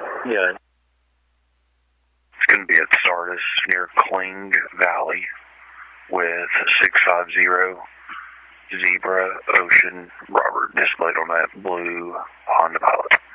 Yeah. It's going to be at Sardis near Kling Valley with 650 Zebra Ocean Robert displayed on that blue Honda Pilot.